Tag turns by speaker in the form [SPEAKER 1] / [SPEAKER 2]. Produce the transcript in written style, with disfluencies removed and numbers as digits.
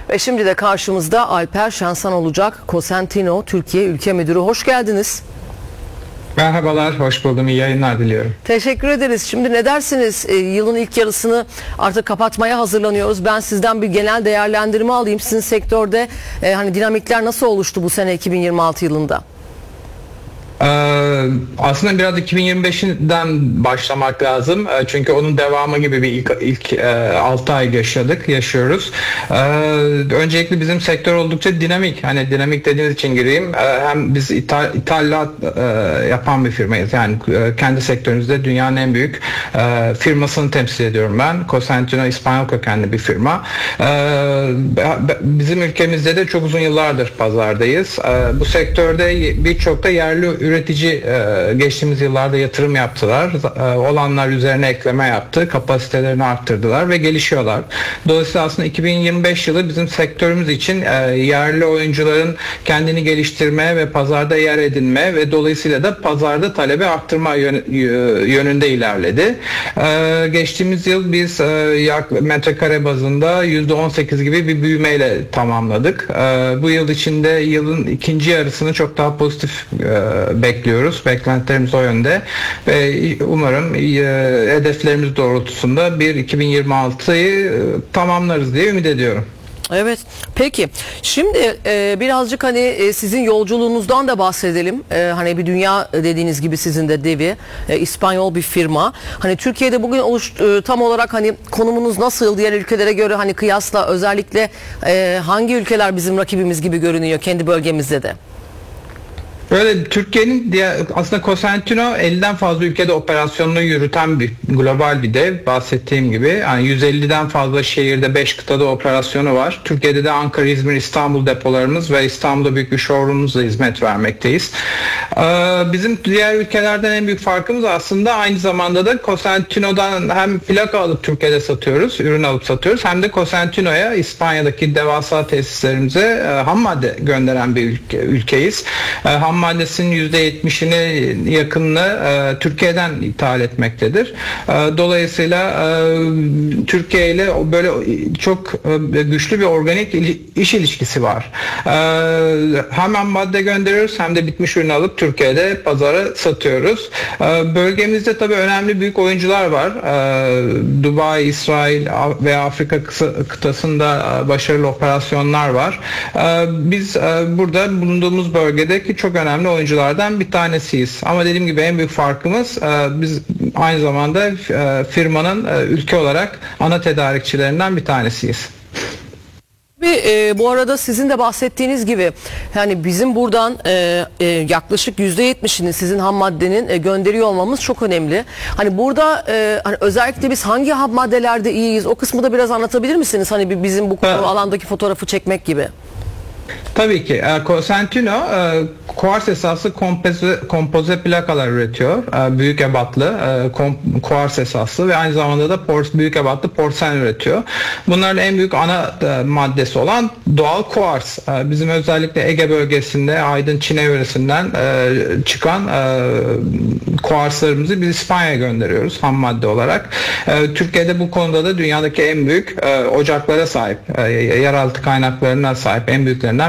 [SPEAKER 1] Ve şimdi de karşımızda Alper Şensan olacak. Cosentino Türkiye Ülke Müdürü. Hoş geldiniz.
[SPEAKER 2] Merhabalar, hoş buldum. İyi yayınlar diliyorum.
[SPEAKER 1] Teşekkür ederiz. Şimdi ne dersiniz? Yılın ilk yarısını artık kapatmaya hazırlanıyoruz. Ben sizden bir genel değerlendirme alayım. Sizin sektörde hani dinamikler nasıl oluştu bu sene 2026 yılında?
[SPEAKER 2] Aslında biraz 2025'den başlamak lazım. Çünkü onun devamı gibi bir ilk 6 ay yaşıyoruz. Öncelikle bizim sektör oldukça dinamik. Hani dinamik dediğiniz için gireyim. Hem biz ithalat yapan bir firmayız. Yani kendi sektörümüzde dünyanın en büyük firmasını temsil ediyorum ben. Cosentino İspanyol kökenli bir firma. Bizim ülkemizde de çok uzun yıllardır pazardayız. Bu sektörde birçok da yerli üretici geçtiğimiz yıllarda yatırım yaptılar. Olanlar üzerine ekleme yaptı. Kapasitelerini arttırdılar ve gelişiyorlar. Dolayısıyla aslında 2025 yılı bizim sektörümüz için yerli oyuncuların kendini geliştirme ve pazarda yer edinme ve dolayısıyla da pazarda talebi arttırma yönünde ilerledi. Geçtiğimiz yıl biz metrekare bazında %18 gibi bir büyümeyle tamamladık. Bu yıl içinde yılın ikinci yarısını çok daha pozitif bekliyoruz. Beklentilerimiz o yönde ve umarım hedeflerimiz doğrultusunda bir 2026'yı tamamlarız diye ümit ediyorum.
[SPEAKER 1] Evet. Peki. Şimdi birazcık hani sizin yolculuğunuzdan da bahsedelim. Hani bir dünya dediğiniz gibi sizin de devi İspanyol bir firma. Hani Türkiye'de bugün tam olarak hani konumunuz nasıl diğer ülkelere göre hani kıyasla özellikle hangi ülkeler bizim rakibimiz gibi görünüyor kendi bölgemizde de?
[SPEAKER 2] Böyle Türkiye'nin aslında Cosentino 50'den fazla ülkede operasyonunu yürüten bir global bir dev. Bahsettiğim gibi yani 150'den fazla şehirde 5 kıtada operasyonu var. Türkiye'de de Ankara, İzmir, İstanbul depolarımız ve İstanbul'da büyük bir showroom'umuzla hizmet vermekteyiz. Bizim diğer ülkelerden en büyük farkımız aslında aynı zamanda da Cosentino'dan hem plaka alıp Türkiye'de satıyoruz, ürün alıp satıyoruz, hem de Cosentino'ya İspanya'daki devasa tesislerimize ham madde gönderen bir ülkeyiz. Ham maddesinin %70'ini yakınını Türkiye'den ithal etmektedir. Dolayısıyla Türkiye ile böyle çok güçlü bir organik iş ilişkisi var. Hem ham madde gönderiyoruz hem de bitmiş ürünü alıp Türkiye'de pazara satıyoruz. Bölgemizde tabii önemli büyük oyuncular var. Dubai, İsrail ve Afrika kıtasında başarılı operasyonlar var. Biz burada bulunduğumuz bölgedeki çok önemli oyunculardan bir tanesiyiz. Ama dediğim gibi en büyük farkımız biz aynı zamanda firmanın ülke olarak ana tedarikçilerinden bir tanesiyiz.
[SPEAKER 1] Bu arada sizin de bahsettiğiniz gibi yani bizim buradan yaklaşık %70'ini sizin ham maddenin gönderiyor olmamız çok önemli. Hani burada hani özellikle biz hangi ham maddelerde iyiyiz, o kısmı da biraz anlatabilir misiniz? Hani bizim bu alandaki fotoğrafı çekmek gibi.
[SPEAKER 2] Tabii ki. Cosentino kuars esaslı kompoze plakalar üretiyor. Büyük ebatlı kuars esaslı ve aynı zamanda da büyük ebatlı porselen üretiyor. Bunların en büyük ana maddesi olan doğal kuars. Bizim özellikle Ege bölgesinde Aydın Çine yöresinden çıkan kuarslarımızı biz İspanya'ya gönderiyoruz ham madde olarak. Türkiye'de bu konuda da dünyadaki en büyük ocaklara sahip, yeraltı kaynaklarına sahip en büyüklerinden